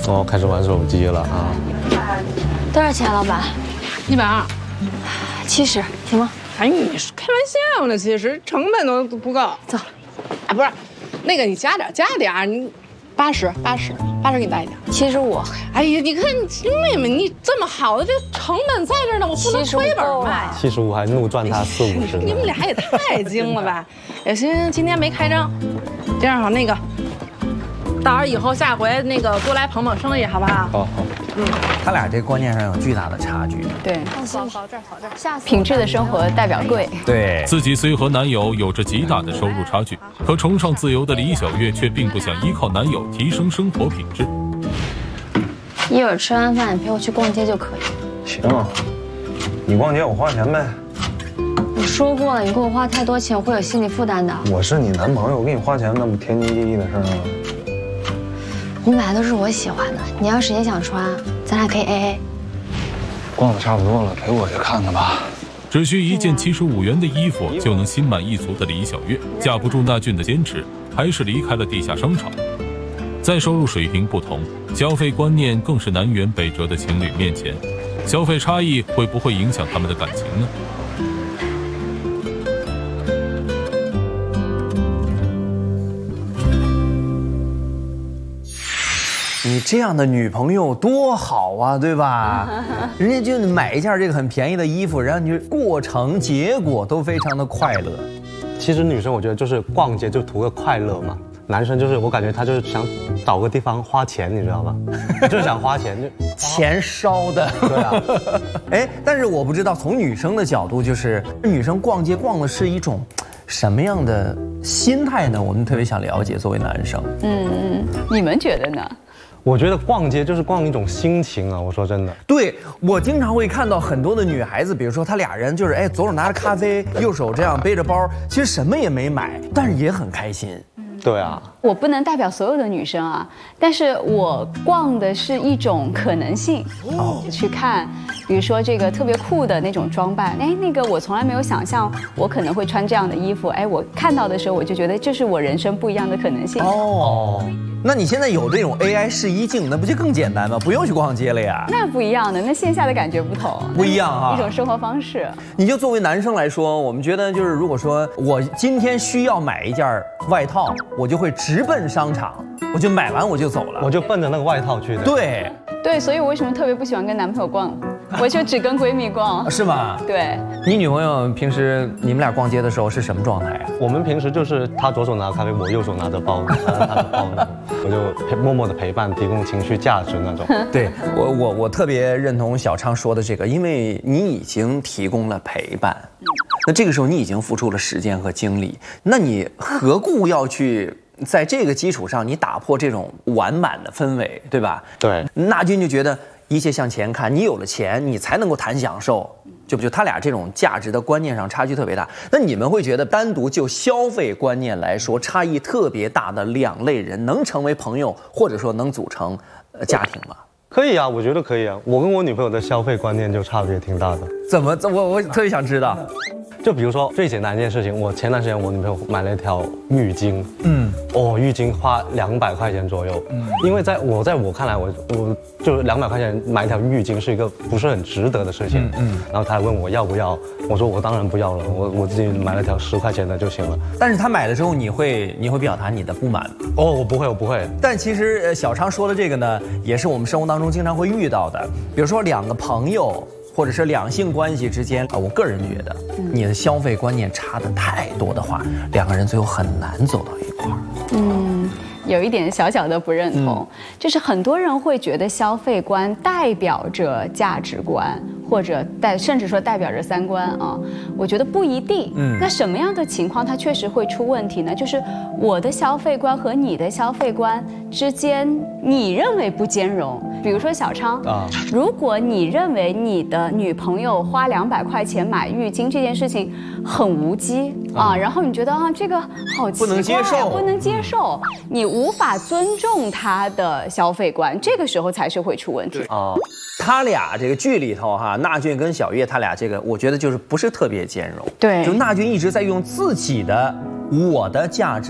哦，开始玩手机了啊。 多少钱，老板 ？120。 70，行吗？ 哎，你是开玩笑呢？其实成本都不够。 走。 啊，不是，那个你加点，你80给你带一点。 75。 哎呀，你看妹妹，你这么好的这成本在这儿呢，我不能亏本卖。 75还怒赚他40、50。 你们俩也太精了吧？也行，今天没开张，这样好那个。到时候以后下回那个多来捧生意，好不好？ 好。 他俩这观念上有巨大的差距。 对， 好这儿，下次品质的生活代表贵。 对， 自己虽和男友有着极大的收入差距，可崇尚自由的李小月却并不想依靠男友提升生活品质。 一会儿吃完饭，你陪我去逛街就可以。 行，你逛街我花钱呗。 我说过了，你给我花太多钱，我会有心理负担的。 我是你男朋友，我给你花钱，那不天经地义的事吗？ 你买的都是我喜欢的，你要是也想穿，咱俩可以 AA。 逛的差不多了，陪我去看看吧。 只需一件75元的衣服就能心满意足的李小月，架不住那俊的坚持，还是离开了地下商场。在收入水平不同、消费观念更是南辕北辙的情侣面前，消费差异会不会影响他们的感情呢？ 你这样的女朋友多好啊，对吧？人家就买一件这个很便宜的衣服，然后你过程结果都非常的快乐。 其实女生我觉得就是逛街就图个快乐嘛，男生就是我感觉他就是想找个地方花钱，你知道吗？就是想花钱，就钱烧的。 对啊。 哎，但是我不知道从女生的角度，就是女生逛街逛的是一种什么样的心态呢？我们特别想了解，作为男生。 你们觉得呢？ 我觉得逛街就是逛一种心情啊！我说真的， 对，我经常会看到很多的女孩子，比如说她俩人就是左手拿着咖啡，右手这样背着包，其实什么也没买，但是也很开心。 对啊， 我不能代表所有的女生啊，但是我逛的是一种可能性，去看，比如说这个特别酷的那种装扮，哎，那个我从来没有想象我可能会穿这样的衣服，哎，我看到的时候我就觉得这是我人生不一样的可能性。 那你现在有这种 AI 试衣镜，那不就更简单吗？不用去逛街了呀。 那不一样的，那线下的感觉不同， 不一样哈， 一种生活方式。 你就作为男生来说，我们觉得就是，如果说我今天需要买一件外套，我就会直奔商场，我就买完我就走了， 我就奔着那个外套去的。 对，所以我为什么特别不喜欢跟男朋友逛，我就只跟闺蜜逛。 是吗？ 对。 你女朋友平时你们俩逛街的时候是什么状态啊？ 我们平时就是她左手拿咖啡，我右手拿着包，拿着她的包那种，我就默默的陪伴，提供情绪价值那种。 对，我特别认同小昌说的这个，因为你已经提供了陪伴，那这个时候你已经付出了时间和精力，那你何故要去在这个基础上你打破这种完满的氛围，对吧？ 对， 那君就觉得一切向前看，你有了钱，你才能够谈享受。就他俩这种价值的观念上差距特别大。那你们会觉得单独就消费观念来说，差异特别大的两类人能成为朋友，或者说能组成家庭吗？ 可以啊，我觉得可以啊。我跟我女朋友的消费观念就差别挺大的。 怎么？我特别想知道。 就比如说最简单一件事情，我前段时间我女朋友买了一条浴巾，浴巾花200块钱左右，因为在我看来，我就200块钱买一条浴巾是一个不是很值得的事情，然后她还问我要不要，我说我当然不要了，我自己买了条10块钱的就行了。 但是她买的时候，你会表达你的不满吗？ 我不会。 但其实小昌说的这个呢，也是我们生活当中经常会遇到的，比如说两个朋友。或者是两性关系之间我个人觉得，你的消费观念差得太多的话，两个人最后很难走到一块儿。 有一点小小的不认同，就是很多人会觉得消费观代表着价值观，或者甚至说代表着三观啊。我觉得不一定。那什么样的情况它确实会出问题呢？就是我的消费观和你的消费观之间，你认为不兼容。比如说小昌如果你认为你的女朋友花200块钱买浴巾这件事情很无稽然后你觉得这个好奇怪，不能接受，你无法尊重她的消费观，这个时候才是会出问题。 他俩这个剧里头纳俊跟小月他俩这个，我觉得就是不是特别兼容。 对， 就纳俊一直在用自己的我的价值